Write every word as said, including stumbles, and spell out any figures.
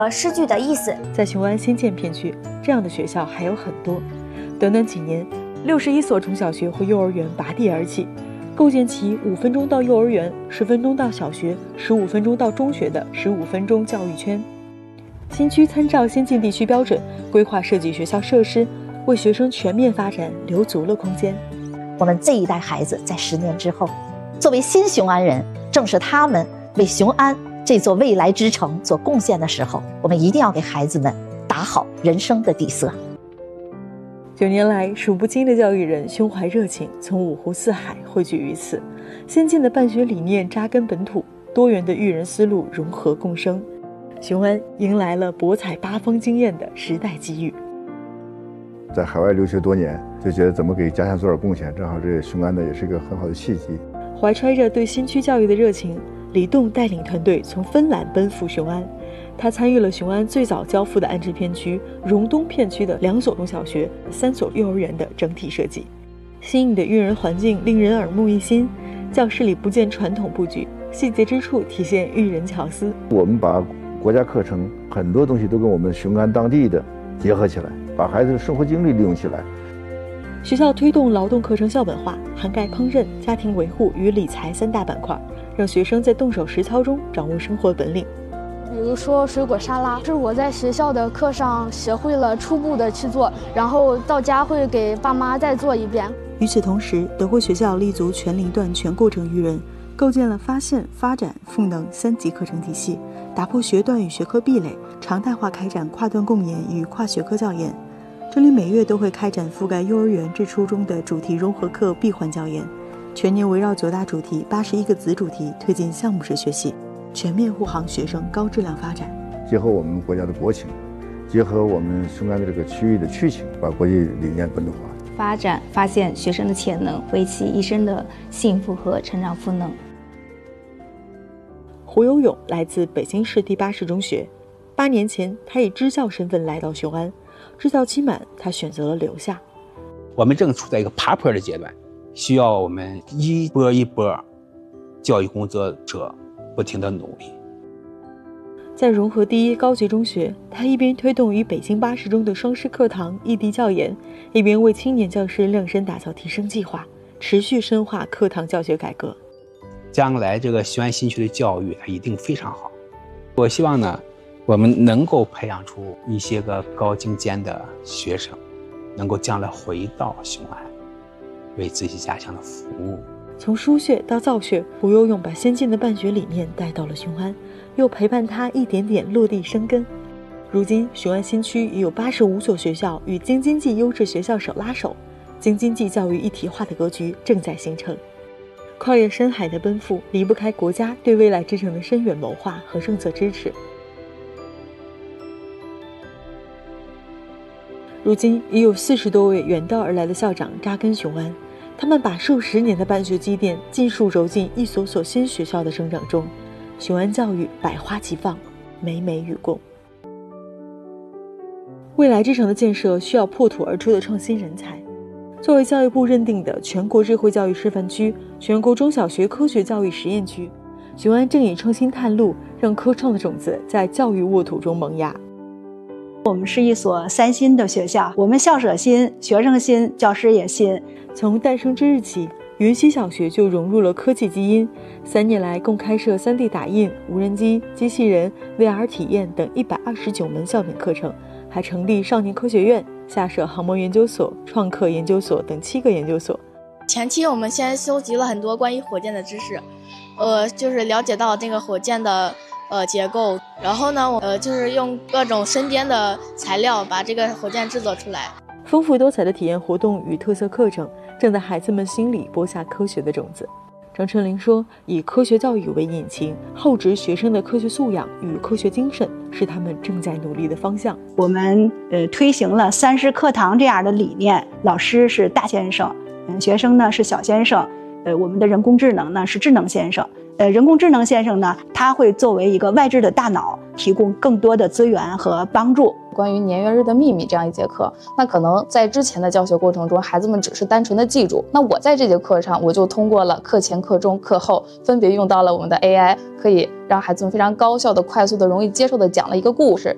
呃诗句的意思。 在雄安新建片区，这样的学校还有很多。短短几年，六十一所中小学或幼儿园拔地而起，构建起五分钟到幼儿园、十分钟到小学、十五分钟到中学的十五分钟教育圈。新区参照先进地区标准，规划设计学校设施，为学生全面发展留足了空间。 我们这一代孩子在十年之后，作为新雄安人，正是他们为雄安这座未来之城做贡献的时候，我们一定要给孩子们打好人生的底色。 九年来，数不清的教育人胸怀热情，从五湖四海汇聚于此。先进的办学理念扎根本土，多元的育人思路融合共生。雄安迎来了博采八方经验的时代机遇。 在海外留学多年，就觉得怎么给家乡做点贡献，正好这雄安的也是一个很好的契机。 怀揣着对新区教育的热情，李栋带领团队从芬兰奔赴雄安。他参与了雄安最早交付的安置片区荣东片区的两所中小学、三所幼儿园的整体设计。新颖的育人环境令人耳目一新，教室里不见传统布局，细节之处体现育人巧思。 我们把国家课程很多东西都跟我们雄安当地的结合起来，把孩子的生活经历利用起来。 学校推动劳动课程校本化，涵盖烹饪、家庭维护与理财三大板块，让学生在动手实操中掌握生活本领。 比如说水果沙拉，是我在学校的课上学会了初步的去做，然后到家会给爸妈再做一遍。 与此同时，德惠学校立足全龄段全过程育人，构建了发现、发展、赋能三级课程体系，打破学段与学科壁垒，常态化开展跨段共研与跨学科教研。这里每月都会开展覆盖幼儿园至初中的主题融合课闭环教研，全年围绕九大主题、八十一个子主题推进项目式学习，全面护航学生高质量发展。 结合我们国家的国情，结合我们雄安的这个区域的区情，把国际理念本土化， 发展发现学生的潜能，为其一生的幸福和成长赋能。 胡有勇来自北京市第八十中学，八年前他以支教身份来到雄安，支教期满，他选择了留下。 我们正处在一个爬坡的阶段，需要我们一波一波教育工作者不停的努力。 在融合第一高级中学，他一边推动与北京八十中的双师课堂异地教研，一边为青年教师量身打造提升计划，持续深化课堂教学改革。 将来这个雄安新区的教育它一定非常好。我希望呢，我们能够培养出一些个高精尖的学生，能够将来回到雄安，为自己家乡的服务。 从输血到造血，胡有勇把先进的办学理念带到了雄安，又陪伴他一点点落地生根。如今雄安新区已有八十五所学校与京津冀优质学校手拉手，京津冀教育一体化的格局正在形成。跨越深海的奔赴，离不开国家对未来之城的深远谋划和政策支持。如今已有四十多位远道而来的校长扎根雄安，他们把数十年的办学积淀尽数揉进一所所新学校的生长中，雄安教育百花齐放，美美与共。未来之城的建设需要破土而出的创新人才。作为教育部认定的全国智慧教育示范区、全国中小学科学教育实验区，雄安正以创新探路，让科创的种子在教育沃土中萌芽。 我们是一所三新的学校，我们校舍新，学生新，教师也新。 从诞生之日起，云溪小学就融入了科技基因，三年来共开设 三 D 打印、无人机、机器人、V R 体验等一百二十九门校本课程，还成立少年科学院，下设航模研究所、创客研究所等七个研究所。 前期我们先收集了很多关于火箭的知识，呃，就是了解到这个火箭的呃结构，然后呢，我呃就是用各种身边的材料把这个火箭制作出来。 丰富多彩的体验活动与特色课程，正在孩子们心里播下科学的种子。张春林说，以科学教育为引擎，厚植学生的科学素养与科学精神，是他们正在努力的方向。 我们呃推行了三师课堂这样的理念，老师是大先生，嗯，学生呢是小先生，呃，我们的人工智能呢是智能先生。呃，人工智能先生呢，他会作为一个外置的大脑，提供更多的资源和帮助。 关于年月日的秘密这样一节课，那可能在之前的教学过程中，孩子们只是单纯的记住。那我在这节课上，我就通过了课前、课中、课后，分别用到了我们的 A I， 可以让孩子们非常高效的、快速的、容易接受的讲了一个故事。